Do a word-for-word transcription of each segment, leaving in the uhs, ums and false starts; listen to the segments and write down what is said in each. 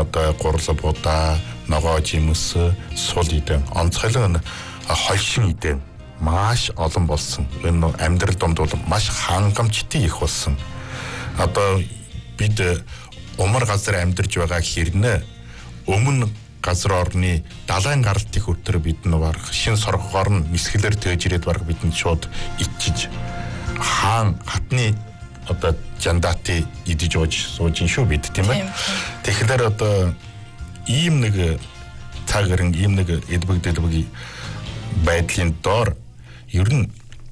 одоо гурал будаа, ногоо жимс, сул идэм, онцгойлон хольшин идэм маш олон болсон. Энэ амьдрал донд бол маш хангамжтай их болсон. Одоо бид умар газар амьдарч байгаа хэрнээ өмнө газар орны далайн гаралт их өтөр бид нь баг шин соргогоор нь нисгэлэр тээж ирээд баг бидэнд шууд ичиж хаан хатны одоо жандати идэж ууж сууж ин шүү бид тийм ээ. Тэгэхээр одоо ийм нэг цаг гэрэн ийм нэг эдбэг дэлбэг байдлын доор ер нь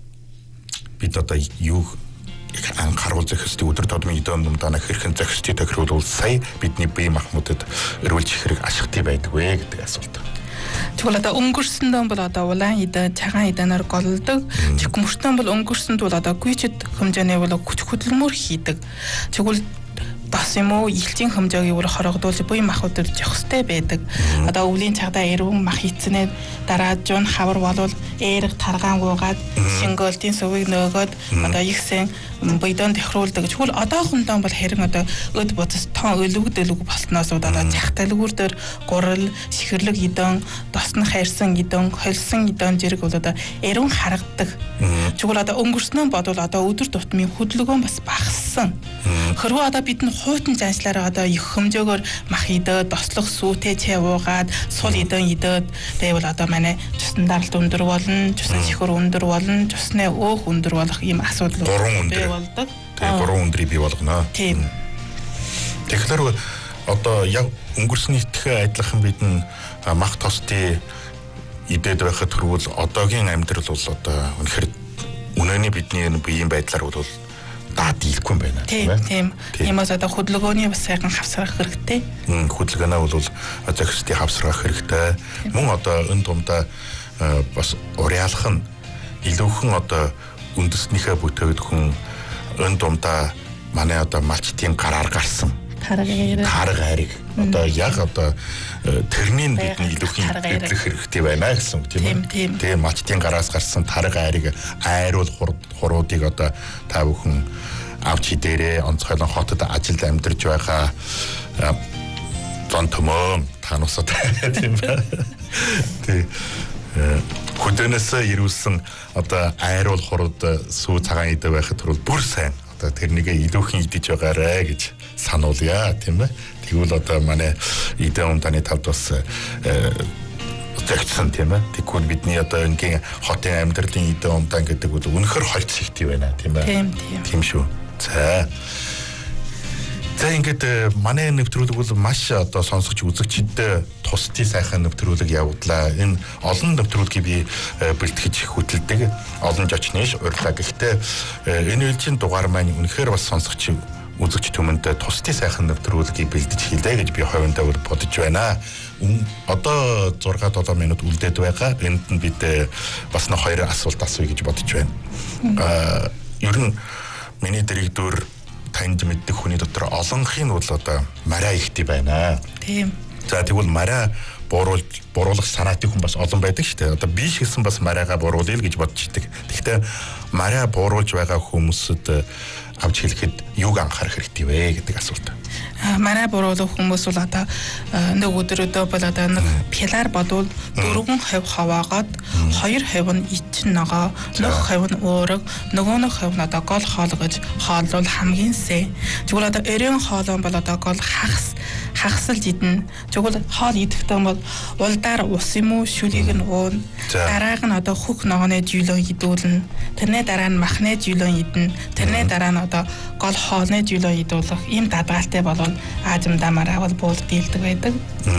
бид одоо юу анхааруул зохистой өдөр тутмын идэм думдаана хэрхэн зохистой тохируулбал сая бидний бие махбодод өрүүлж хэрэг ашигтай байдгүй гэдэг асуулт. Тэгвэл одоо өнгөрсөн дөм бол одоо улаан идэ, цагаан идэнээр голддог. Чигмөртөн бол өнгөрсөнд бол одоо гүйчэд хэмжээний бол хүч хөдөлмөр хийдэг. Тэгвэл бас юм уу илчийн хэмжээг өөр хорогдуулж буй махбодод зохистой байдаг. Одоо өвлийн цагдаа эрүүн мах хийцнээ дараа жун хавар болвол эерэг таргаангуугаад шингөлтийн сувыг нөгөөд одоо ихсэн бойдон тохируулдаг. Тэгвэл одоохондоо бол харин одоо өд бодос тон өлөвдөлөг болсноос одоо захталгүүр дээр гурал, шихэрлэг идэн, досн хайрсан идэн, холсон идэн зэрэг бол одоо эрүүн харагддаг. Тэгвэл одоо өнгөрснөө бодвол одоо өдөр тутмын хөдөлгөөн бас багассан. Хэрвээ одоо бид нь хуутан заншлаараа одоо их хэмжээгөөр мах идээд, дослох сүүтэй чай уугаад, сул идэн идээд байвал одоо манай цусны даралт өндөр болно, цусны шихэр өндөр болно, цусны өөх өндөр болох ийм асуудал бий болдог. Тэгээ гурван өндрийг бий болгоно. Тийм. Тэгэхээр одоо яг өнгөрснийхтэй адилхан бидэн мах тостой идээд байхад түрүүл одоогийн амьдрал бол одоо үнэхээр үнэний бидний биеийн байдлаар бол даад дийлэхгүй юм байна тийм ээ. Тийм. Иймээс одоо хөдөлгөөний бас сайхан хавсрах хэрэгтэй. Хм хөдөлгөөнөө бол зохистой хавсрах хэрэгтэй. Мөн одоо энэ дундаа бас уриалах нь илүүхэн одоо үндэснийхээ бүтээгдэхүүн хүн энэ дундаа манай одоо малчтын гараар гарсан тарга хайрыг одоо яг одоо тэрний бидний илүүхийн эвлэх хэрэгтэй байна гэсэн үг тийм ээ. Тэгээ малчтын гараас гарсан тарга хайрыг айруул хуруудыг одоо та бүхэн авч идээрээ онцгойлон хотод ажилд амьдарч байгаа зон төмөө танусад тийм ээ. Тэг хөдөөнөөс ирүүлсэн одоо айруул хурууд сүү цагаан идэ байхад түрүүл бүр сайн одоо тэрнийгээ илүүхэн идэж байгаарэ гэж сануулъя тийм ээ. Тэгвэл одоо манай идэ умтаны тавд бас зэгцсэн тийм ээ. Тэгвэл бидний одоо ингийн хотын амьдралын идэ умтан гэдэг бол үнэхэр хольц ихтэй байна тийм ээ. Тийм тийм. Тийм шүү. За За ингээд манай нэвтрүүлэг бол маш одоо сонсогч үзэгчдэд тусдий сайхан нэвтрүүлэг явууллаа. Энэ олон нэвтрүүлгийг би бэлтгэж хөтэлдэг. Олон жоч нэж урьлаа. Гэхдээ энэ үеийн дугаар маань үнэхээр бас сонсогч үзэгч түмэнд тусдий сайхан нэвтрүүлгийг бэлдэж хийлээ гэж би хувьдаа бодож байна. Одоо зурга долоо минут үлдээд байгаа. Энд нь бид бас нэг хоёр асуулт асууя гэж бодож байна. Аа ер нь миний дэрэгдүр танд мэддэг хүний дотор олонхын бол одоо мараа ихтэй байна. Тийм. За тэгвэл мараа бууруулж бууруулах санаатай хүн бас олон байдаг шүү дээ. Одоо би шигсэн бас мараага бууруулъя л гэж бодож идэг. Гэхдээ мараа бууруулж байгаа хүмүүсд авч хэлэхэд юуг анхаарах хэрэгтэй вэ гэдэг асуулт. Мараа бууруулах хүмүүс бол одоо нэг өдрөдөө бол одоо нэг пилар бодвол дөрвөн хувь хаваагаад хоёр хувь нь ичин ногоо, нэг хувь нь уураг, нөгөө нэг хувь нь одоо гол хоол гэж хооллол хамгийн сайн. Тэгвэл одоо өрийн хоолон бол одоо гол хагас хагасалж идэнэ. Тэгвэл хоол идэхдээ бол улдаар ус юм уу шүлийг нь уун. Дарааг нь одоо хөх ногооны жийлөн идүүлнэ. Тэрний дараа нь махны жийлөн идэнэ. Тэрний дараа нь одоо гол хоолны жийлөн идүүлэх ийм дадгаалтай болвол аажимдаа мараа бол буулд дийлдэг байдаг.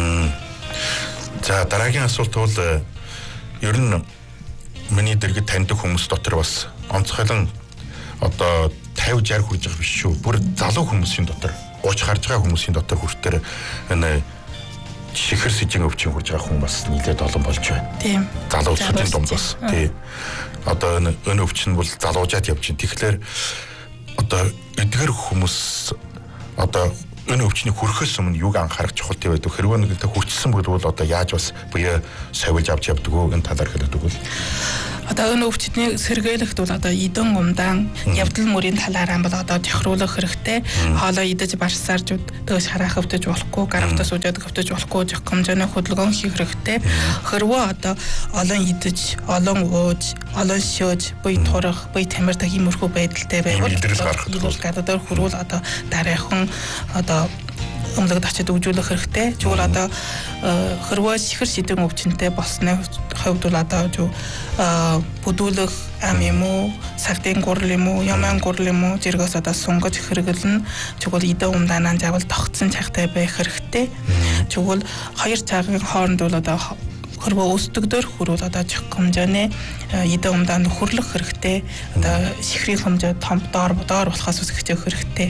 За дараагийн асуулт бол ер нь миний дэргэд таньдаг хүмүүс дотор бас онцгойлон одоо тавьж шарь хүрж байгаа биш шүү. Бүр залуу хүмүүсийн дотор ууч харж байгаа хүмүүсийн дотор хүртээр энэ шихэр сэжин өвчин хүрж байгаа хүн бас нийлээд олон болж байна. Тийм. Залуучуудын дунд бас тий. Одоо энэ энэ өвчин бол залуужаад явж байна. Тэгэхээр одоо эдгээр хүмүүс одоо энэ өвчний хүрхээс өмнө юуг анхаарах чухалтай байдаг. Хэрвээ нэгэнтэ хүрчсэн бол одоо яаж бас буяа совилж авч явдаг уу энэ талаар хэлдэг бол Одоо энэ өвчтний сэргээлэгт бол одоо идэн умдаан явдал мөрийн талаараа бол одоо тохируулах хэрэгтэй. Хоолоо идэж барсаар дөөш хараа хөвтөж болохгүй, гаравтаа суужаад хөвтөж болохгүй жих хэмжээний хөдөлгөөн хийх хэрэгтэй. Хэрвээ одоо олон идэж, олон ууж, олон шөөж, буй турах, буй тамиртай иймэрхүү байдалтай байвал илүүл гадаад хүрвэл одоо дараахан одоо өмлөгд очиж өгжүүлэх хэрэгтэй. Зүгээр одоо хэрвээ чихэр шидэн өвчнөд болсны хувьд бол одоо юу бүдүүлэх ам юм уу, сагдын гурал юм уу, яман гурал юм уу зэрэгс одоо сунгаж хэрэглэн чигвэл идэн умдаанаа жавал тогтсон цагтай байх хэрэгтэй. Чигвэл хоёр цагийн хооронд бол одоо хэрвээ өсдөгдөр хүрвэл одоо чих хэмжээний идэн умдаанд хүрлэх хэрэгтэй. Одоо чихрийн хэмжээ том доор доор болохоос үсгэж хэрэгтэй.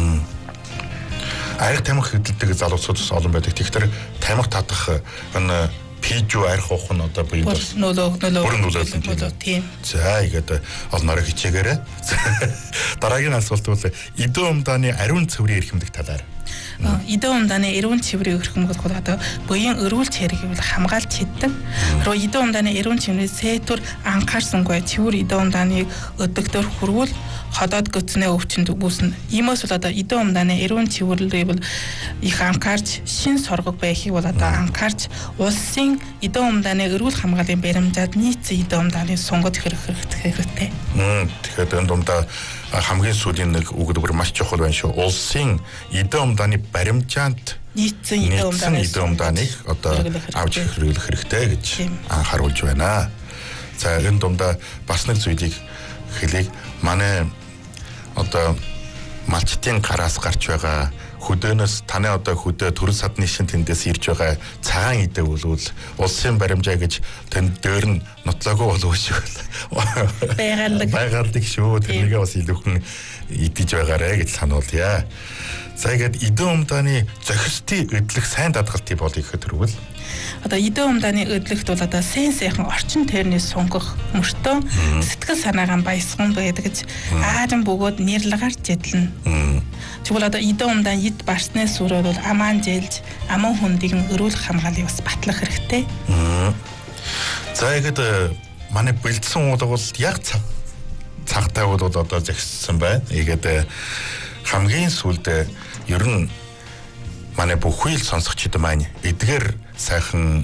Арх тамхи хөдөлдөг залуусууд олон байдаг. Тэгэхээр тамхи татах энэ пижүү арх уух нь одоо бие бол нөлөө нөлөө нөлөөлөл тийм. За игээд олноороо хичээгээрэй. Дараагийн асуулт бол идэн умдааны ариун цэврийн эрхэмлэх талаар. Идэн умдааны эрүүн цэврийн эрхэмлэх бол одоо буян өрүүл чиргийг бол хамгаалж хийдэг. Руу идэн умдааны эрүүн цэврийн сэтүр анхаарсангүй цэвэр идэн умдааны өдөгдөр хүрвэл ходоод гүцнээ өвчнөд үүснэ. Иймээс бол одоо идэн умдааны эрүүн цэвэрлэлийг бол их анхаарч шин соргог байхыг бол одоо анхаарч улсын идэн умдааны эрүүл хамгааллын баримжаад нийцсэн идэн умдааны сунгаж хэрэг хэрэгтэй. Тэгэхээр энэ дундаа хамгийн сүүлийн нэг үгдбэр маш чухал байна шүү. Улсын идэн умдааны баримжаанд нийцсэн идэн умдааныг одоо авч хэрэглэх хэрэгтэй гэж анхааруулж байна. За энэ дундаа бас нэг зүйлийг хэлийг манай одоо малчтын гараас гарч байгаа хөдөөнөөс таны одоо хөдөө төрөл садны шин тэндээс ирж байгаа цагаан идэ болвол улсын баримжаа гэж тэнд дээр нь нотлоогүй болов шүү. Байгаалдаг. Байгаалдаг шүү. Тэрнийгээ бас илүүхэн идэж байгаарэ гэж сануулъя. За ихэд идэн умдааны зохистын эдлэх сайн даатгалтыг болыг хөтөрвөл одоо идэн умдааны өдлөгт бол одоо сайн сайхан орчин тойрны сунгах мөртөө сэтгэл санаагаан баясган байдаг гэж аажин бөгөөд нэрлагаар жидлэн. Тэгвэл одоо идэн умдаан ид барсны сүрээр бол амаан жилж аман хүндийг өрөөлөх хамгаалыг бас батлах хэрэгтэй. За ихэд манай бэлдсэн уулга бол яг цаг цагтай бол одоо зэгссэн байна. Ихэд хамгийн сүүлд ер нь манай бүхий л сонсогчид маань эдгээр сайхан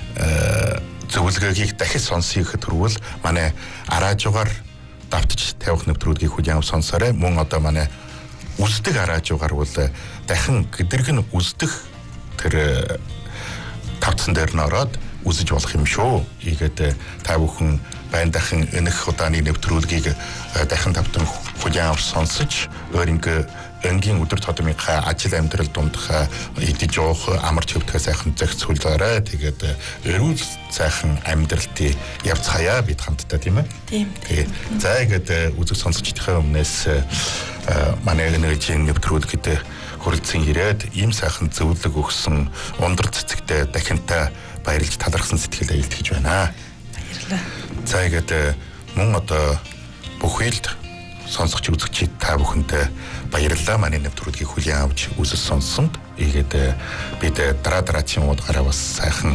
зөвлөгөөгийг дахиж сонсъё гэхэд түрүүл манай араажуугаар давтаж тавих нэвтрүүлгийг хүлээн авч сонсоорой. Мөн одоо манай үздэг араажуугаар бол дахин гэдэрг нь үздэг тэр тавцсан дээр нь ороод үзэж болох юм шүү. Ийгээд та бүхэн байн дахин энэх удааны нэвтрүүлгийг дахин тавтан хүлээн авч сонсож өөрийнхөө энгийн өдөр тутмынхаа ажил амьдрал дундах идэж уух амар төвтэй сайхан зохицуулаарай. Тэгээд эрүүл сайхан амьдралтыг явцгаая бид хамтдаа тийм ээ. Тийм. За ингээд үзэг сонсогчдийнхээ өмнөөс манай энергийн нэвтрүүлгэд хүрэлцэн ирээд ийм сайхан зөвлөг өгсөн ундар цэцэгтэй дахинтай баярлж талархсан сэтгэл айлтгаж байна. Баярлалаа. За ингээд мөн одоо бүхий л сонсогч үзэгчид та бүхэндээ баярлалаа. Манай нэвтрүүлгийг хүлээн авч үзэж сонссонд. Ийгээд бид дараа дараагийн уулгаараа бас сайхан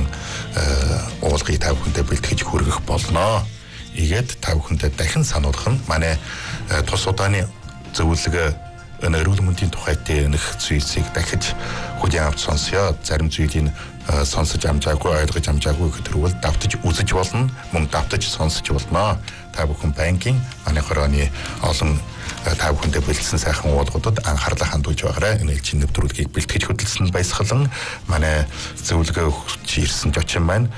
уулгыг та бүхэндээ бэлтгэж хүргэх болно. Ийгээд та бүхэндээ дахин сануулгах нь манай тус удааны зөвлөгөө энэ эрүүл мэндийн тухайтай нөх зүйлсийг дахиж хүлээн авч сонсё. Зарим зүйлийг сонсож амжаагүй, ойлгож амжаагүй гэхэрвэл давтаж үзэж болно, мөн давтаж сонсож болно. Та бүхэн банкин манай хорооны олон та бүхэндээ бэлдсэн сайхан уулгуудад анхаарлаа хандуулж байгаарай. Энэ элчин нэвтрүүлгийг бэлтгэж хөдөлсөн баясгалан манай зөвлөгөө өгч ирсэн жочин маань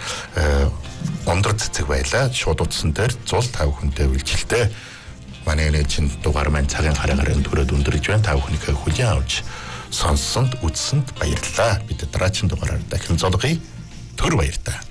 ундар цэцэг байлаа. Шууд утсан дээр зул та бүхэндээ үйлчлэлтэй. Манай элчин дугаар маань цагийн хараагаар төрөд өндөрж байна. Та бүхнийхээ хүлээн авч сонссонд үзсэнд баярлалаа. Бид дараагийн дугаараар дахин золгоё. Төр баяртай.